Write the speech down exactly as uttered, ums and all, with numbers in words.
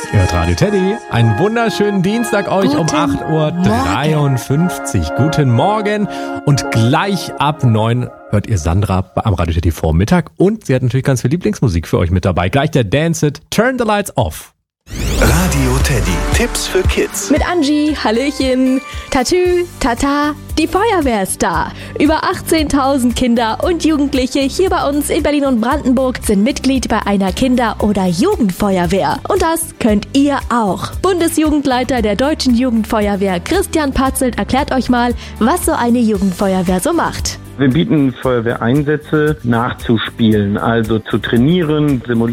Ihr hört Radio Teddy. Einen wunderschönen Dienstag euch Guten um acht Uhr dreiundfünfzig. Morgen. Guten Morgen. Und gleich ab neun hört ihr Sandra am Radio Teddy Vormittag. Und sie hat natürlich ganz viel Lieblingsmusik für euch mit dabei. Gleich der Dance It, Turn the Lights Off. Radio Teddy, Tipps für Kids. Mit Angie, Hallöchen, Tatü, Tata, die Feuerwehr ist da. Über achtzehntausend Kinder und Jugendliche hier bei uns in Berlin und Brandenburg sind Mitglied bei einer Kinder- oder Jugendfeuerwehr. Und das könnt ihr auch. Bundesjugendleiter der Deutschen Jugendfeuerwehr Christian Patzelt erklärt euch mal, was so eine Jugendfeuerwehr so macht. Wir bieten Feuerwehreinsätze nachzuspielen, also zu trainieren, simulieren.